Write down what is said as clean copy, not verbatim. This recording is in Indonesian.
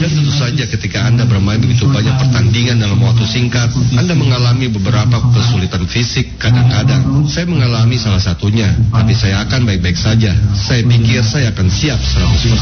Dan tentu saja ketika Anda bermain begitu banyak pertandingan dalam waktu singkat, Anda mengalami beberapa kesulitan fisik. Kadang-kadang saya mengalami salah satunya, tapi saya akan baik-baik saja. Saya pikir saya akan siap 100%.